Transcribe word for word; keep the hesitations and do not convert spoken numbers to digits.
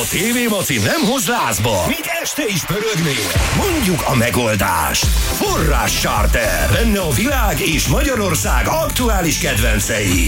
A tévémaci nem hoz lázba, míg este is pörögnél. Mondjuk a megoldást. Forrás Charter. Benne a világ és Magyarország aktuális kedvencei.